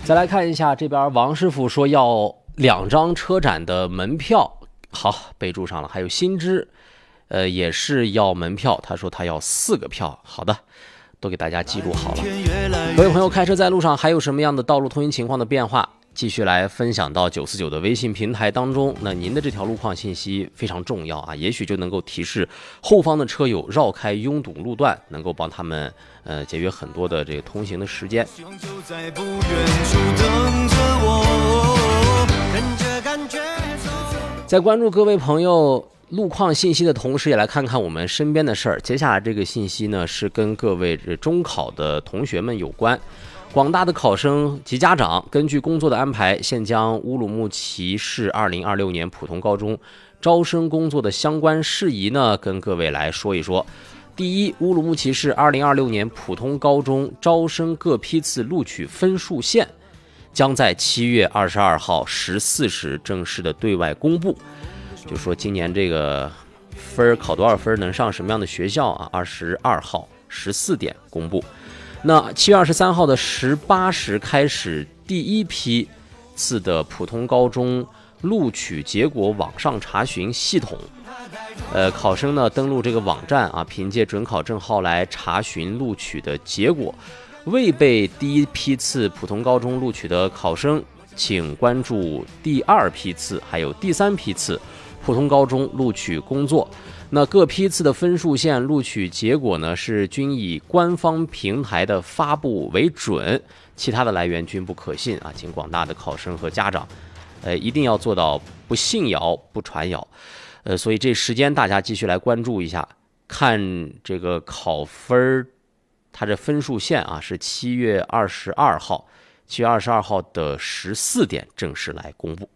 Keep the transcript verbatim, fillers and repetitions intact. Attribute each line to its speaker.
Speaker 1: 再来看一下这边，王师傅说要两张车展的门票，好，备注上了。还有新知，呃，也是要门票，他说他要四个票。好的，都给大家记录好了。各位朋友，开车在路上还有什么样的道路通行情况的变化？继续来分享到九四九的微信平台当中，那您的这条路况信息非常重要啊，也许就能够提示后方的车友绕开拥堵路段，能够帮他们呃节约很多的这个通行的时间。在关注各位朋友路况信息的同时，也来看看我们身边的事儿。接下来这个信息呢，是跟各位中考的同学们有关。广大的考生及家长根据工作的安排，现将乌鲁木齐市二零二六年普通高中招生工作的相关事宜呢，跟各位来说一说。第一，乌鲁木齐市二零二六年普通高中招生各批次录取分数线将在七月二十二号十四时正式的对外公布。就说今年这个分考多少分，能上什么样的学校啊？二十二号十四点公布。那七月二十三号的十八时开始，第一批次的普通高中录取结果网上查询系统，呃，考生呢登录这个网站啊，凭借准考证号来查询录取的结果。未被第一批次普通高中录取的考生，请关注第二批次还有第三批次普通高中录取工作。那各批次的分数线录取结果呢，是均以官方平台的发布为准，其他的来源均不可信啊！请广大的考生和家长，呃，一定要做到不信谣、不传谣。呃，所以这时间大家继续来关注一下，看这个考分，它这分数线啊是七月二十二号，七月二十二号的十四点正式来公布。